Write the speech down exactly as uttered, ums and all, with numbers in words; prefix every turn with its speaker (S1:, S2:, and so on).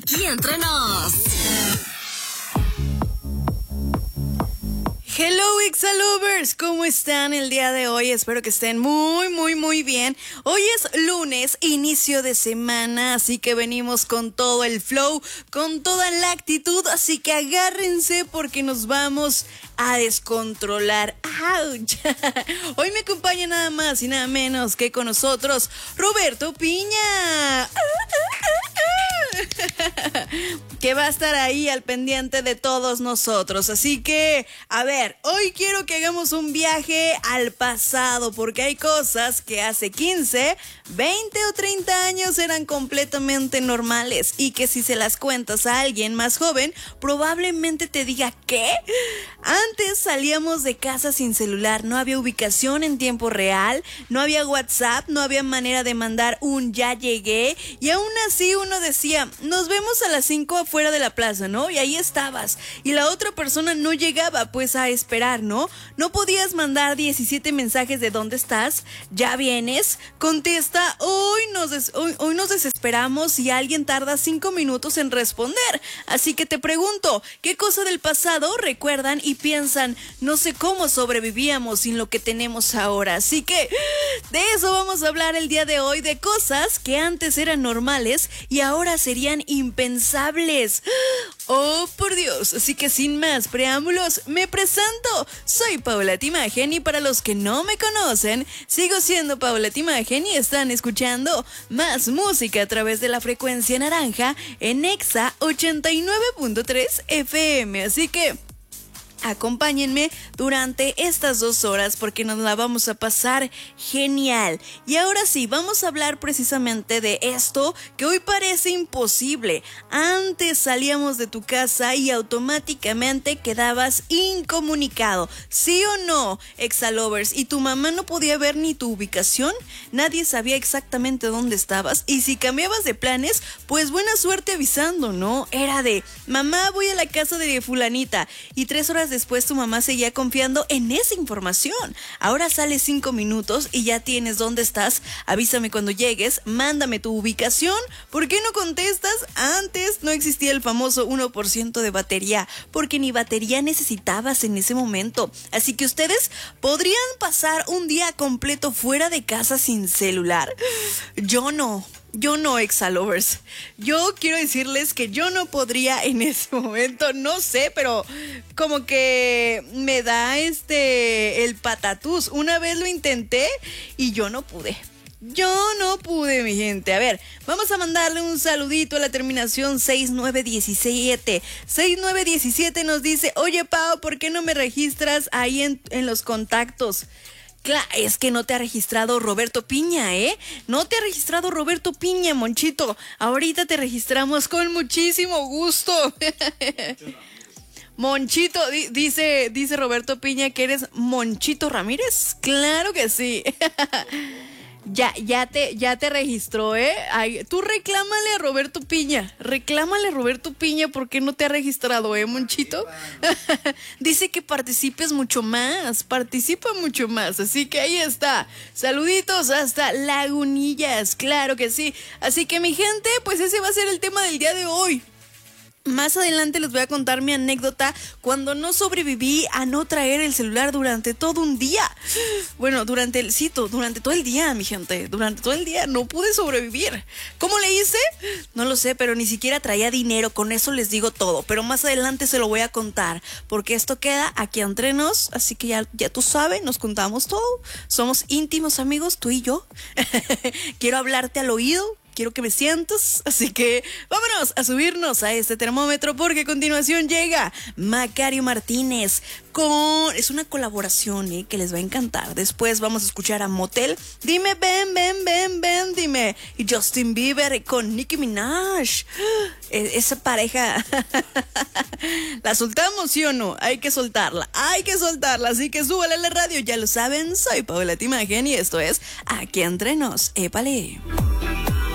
S1: Aquí entre nos.
S2: Hello Exalovers, ¿cómo están el día de hoy? Espero que estén muy, muy, muy bien. Hoy es lunes, inicio de semana, así que venimos con todo el flow, con toda la actitud, así que agárrense porque nos vamos a descontrolar. ¡Auch! Hoy me acompaña nada más y nada menos que con nosotros Roberto Piña, que va a estar ahí al pendiente de todos nosotros. Así que, a ver, hoy quiero que hagamos un viaje al pasado, porque hay cosas que hace quince, veinte o treinta años eran completamente normales y que si se las cuentas a alguien más joven, probablemente te diga ¿qué? Antes salíamos de casa sin celular, no había ubicación en tiempo real, no había WhatsApp, no había manera de mandar un ya llegué, y aún así uno decía, nos vemos a las cinco afuera de la plaza, ¿no? Y ahí estabas, y la otra persona no llegaba, pues a esperar, ¿no? No podías mandar diecisiete mensajes de ¿dónde estás? ¿Ya vienes? Contesta, hoy nos, des- hoy, hoy nos desesperamos y alguien tarda cinco minutos en responder. Así que te pregunto, ¿qué cosa del pasado recuerdan y piensan, no sé cómo sobrevivíamos sin lo que tenemos ahora? Así que de eso vamos a hablar el día de hoy, de cosas que antes eran normales y ahora serían impensables. ¡Oh, por Dios! Así que sin más preámbulos, me presento. Soy Paola Timagen y para los que no me conocen, sigo siendo Paola Timagen y están escuchando más música a través de la frecuencia naranja en Exa ochenta y nueve punto tres F M. Así que acompáñenme durante estas dos horas porque nos la vamos a pasar genial. Y ahora sí, vamos a hablar precisamente de esto que hoy parece imposible. Antes salíamos de tu casa y automáticamente quedabas incomunicado. ¿Sí o no, Exalovers? Y tu mamá no podía ver ni tu ubicación. Nadie sabía exactamente dónde estabas. Y si cambiabas de planes, pues buena suerte avisando, ¿no? Era de, mamá, voy a la casa de fulanita. Y tres horas después tu mamá seguía confiando en esa información. Ahora sales cinco minutos y ya tienes dónde estás. Avísame cuando llegues, mándame tu ubicación. ¿Por qué no contestas? Antes no existía el famoso uno por ciento de batería, porque ni batería necesitabas en ese momento. Así que ustedes podrían pasar un día completo fuera de casa sin celular. Yo no. Yo no, Exalovers. Yo quiero decirles que yo no podría en ese momento, no sé, pero como que me da este el patatús. Una vez lo intenté y yo no pude. Yo no pude, mi gente. A ver, vamos a mandarle un saludito a la terminación seis nueve uno siete. seis nueve uno siete nos dice, oye, Pao, ¿por qué no me registras ahí en, en los contactos? Claro, es que no te ha registrado Roberto Piña, ¿eh? No te ha registrado Roberto Piña, Monchito. Ahorita te registramos con muchísimo gusto. Monchito, di- dice, dice Roberto Piña que eres Monchito Ramírez. Claro que sí. Ya, ya te, ya te registró, ¿eh? Ay, tú reclámale a Roberto Piña, reclámale a Roberto Piña porque no te ha registrado, ¿eh, Monchito? Dice que participes mucho más, participa mucho más, así que ahí está. Saluditos hasta Lagunillas, claro que sí. Así que mi gente, pues ese va a ser el tema del día de hoy. Más adelante les voy a contar mi anécdota cuando no sobreviví a no traer el celular durante todo un día. Bueno, durante el cito, durante todo el día, mi gente. Durante todo el día no pude sobrevivir. ¿Cómo le hice? No lo sé, pero ni siquiera traía dinero. Con eso les digo todo. Pero más adelante se lo voy a contar. Porque esto queda aquí entre nos. Así que ya, ya tú sabes, nos contamos todo. Somos íntimos amigos, tú y yo. Quiero hablarte al oído. Quiero que me sientas, así que vámonos a subirnos a este termómetro porque a continuación llega Macario Martínez con... Es una colaboración ¿eh? que les va a encantar. Después vamos a escuchar a Motel, Dime ven, ven, ven, ven, dime. Y Justin Bieber con Nicki Minaj. Esa pareja, ¿la soltamos sí o no? Hay que soltarla, hay que soltarla, así que súbale a la radio, ya lo saben. Soy Paola Timagen y esto es Aquí Entre Nos, épale.